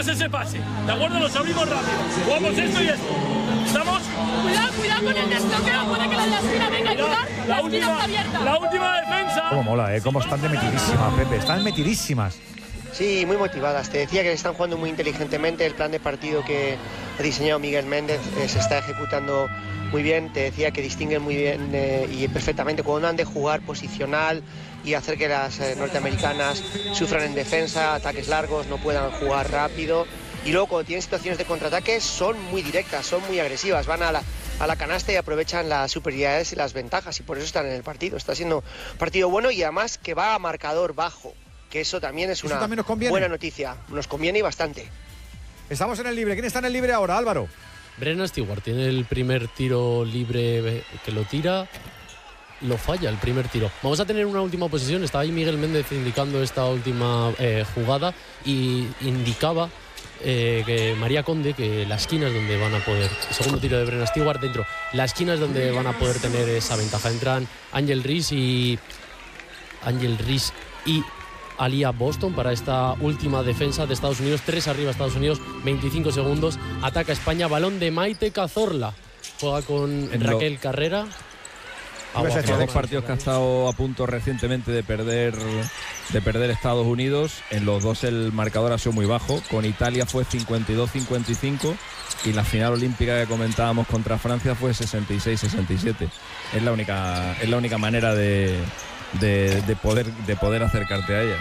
abrimos ese pase, ¿de acuerdo? Los abrimos rápido. Jugamos esto y esto. ¿Estamos? Cuidado con el desbloqueo, puede que la esquina venga a ayudar. La esquina está abierta. La última defensa. Cómo mola, cómo están de metidísimas, Pepe, están metidísimas. Sí, muy motivadas. Te decía que están jugando muy inteligentemente. El plan de partido que ha diseñado Miguel Méndez se está ejecutando muy bien. Te decía que distinguen muy bien y perfectamente cuando han de jugar posicional y hacer que las norteamericanas sufran en defensa, ataques largos, no puedan jugar rápido. Y luego cuando tienen situaciones de contraataque son muy directas, son muy agresivas, van a la canasta y aprovechan las superioridades y las ventajas y por eso están en el partido. Está siendo un partido bueno y además que va a marcador bajo, que eso también es una buena noticia. Nos conviene y bastante. Estamos en el libre. ¿Quién está en el libre ahora, Álvaro? Brennan Stewart tiene el primer tiro libre que lo tira. Lo falla el primer tiro. Vamos a tener una última posesión. Estaba ahí Miguel Méndez indicando esta última jugada y indicaba que María Conde, que la esquina es donde van a poder, segundo tiro de Brennan Stewart dentro, la esquina es donde van a poder tener esa ventaja. Entran Angel Reese y Aliyah Boston para esta última defensa de Estados Unidos. 3 arriba Estados Unidos, 25 segundos. Ataca España, balón de Maite Cazorla. Juega con Raquel Carrera. Los dos partidos que ha estado a punto recientemente de perder Estados Unidos, en los dos el marcador ha sido muy bajo. Con Italia fue 52-55 y la final olímpica que comentábamos contra Francia fue 66-67. Es la única manera de poder acercarte a ella.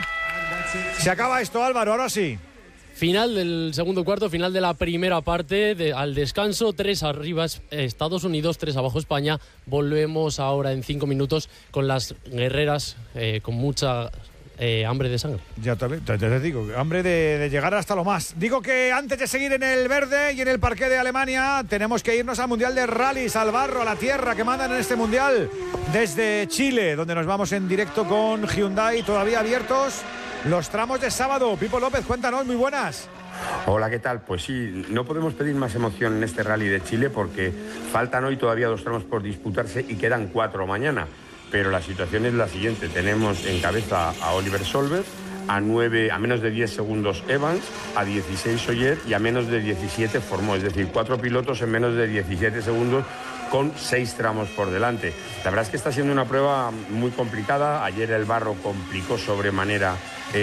Se acaba esto, Álvaro, ahora sí. Final del segundo cuarto, final de la primera parte, al descanso, 3 arriba Estados Unidos, 3 abajo España. Volvemos ahora en 5 minutos con las guerreras con mucha hambre de sangre. Ya te digo, hambre de llegar hasta lo más. Digo que antes de seguir en el verde y en el parqué de Alemania, tenemos que irnos al Mundial de Rallys, al barro, a la tierra que mandan en este Mundial desde Chile, donde nos vamos en directo con Hyundai, todavía abiertos los tramos de sábado. Pipo López, cuéntanos, muy buenas. Hola, ¿qué tal? Pues sí, no podemos pedir más emoción en este rally de Chile porque faltan hoy todavía 2 tramos por disputarse y quedan 4 mañana. Pero la situación es la siguiente: tenemos en cabeza a Oliver Solberg, a menos de 10 segundos Evans, a 16 Ogier y a menos de 17 Formó, es decir, 4 pilotos en menos de 17 segundos con 6 tramos por delante. La verdad es que está siendo una prueba muy complicada. Ayer el barro complicó sobremanera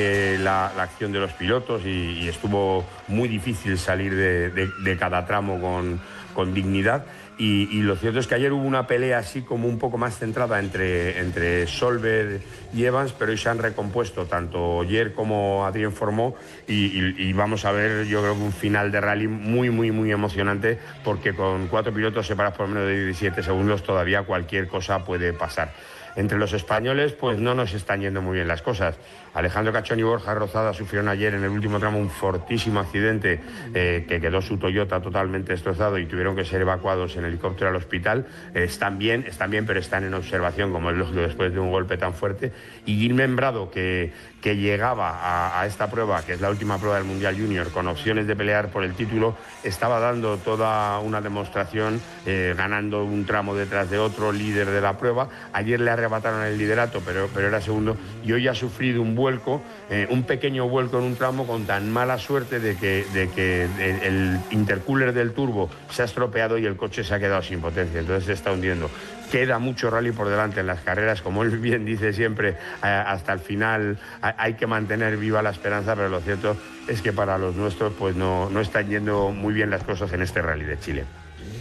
la acción de los pilotos y estuvo muy difícil salir de cada tramo con dignidad. Y lo cierto es que ayer hubo una pelea así como un poco más centrada entre Solberg y Evans, pero hoy se han recompuesto tanto Ogier como Adrien Formó y vamos a ver, yo creo que un final de rally muy, muy, muy emocionante, porque con 4 pilotos separados por menos de 17 segundos todavía cualquier cosa puede pasar. Entre los españoles, pues no nos están yendo muy bien las cosas. Alejandro Cachón y Borja Rozada sufrieron ayer en el último tramo un fortísimo accidente que quedó su Toyota totalmente destrozado y tuvieron que ser evacuados en helicóptero al hospital. Están bien, pero están en observación, como es lógico después de un golpe tan fuerte. Y Gil Membrado, que llegaba a esta prueba, que es la última prueba del Mundial Junior, con opciones de pelear por el título, estaba dando toda una demostración, ganando un tramo detrás de otro, líder de la prueba. Ayer le arrebataron el liderato, pero era segundo, y hoy ha sufrido un vuelco, un pequeño vuelco en un tramo, con tan mala suerte de que el intercooler del turbo se ha estropeado y el coche se ha quedado sin potencia, entonces se está hundiendo. Queda mucho rally por delante en las carreras, como él bien dice siempre, hasta el final hay que mantener viva la esperanza, pero lo cierto es que para los nuestros pues no están yendo muy bien las cosas en este rally de Chile.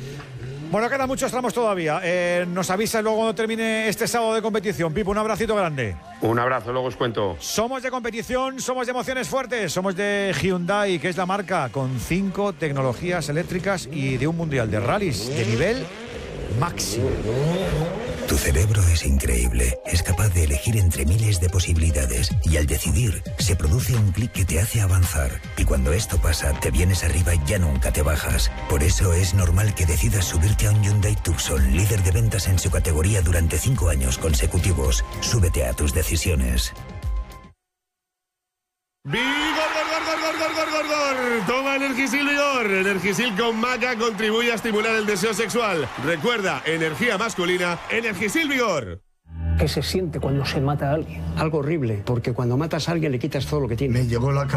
Bueno, quedan muchos tramos todavía. Nos avisa luego cuando termine este sábado de competición. Pipo, un abracito grande. Un abrazo, luego os cuento. Somos de competición, somos de emociones fuertes, somos de Hyundai, que es la marca con 5 tecnologías eléctricas y de un mundial de rallies de nivel máximo. Tu cerebro es increíble, es capaz de elegir entre miles de posibilidades y al decidir se produce un clic que te hace avanzar. Y cuando esto pasa, te vienes arriba y ya nunca te bajas. Por eso es normal que decidas subirte a un Hyundai Tucson, líder de ventas en su categoría durante 5 años consecutivos. Súbete a tus decisiones. ¡Vigor! Toma Energisil Vigor. Energisil con maca contribuye a estimular el deseo sexual. Recuerda, energía masculina, Energisil Vigor. ¿Qué se siente cuando se mata a alguien? Algo horrible, porque cuando matas a alguien le quitas todo lo que tiene. Me llegó la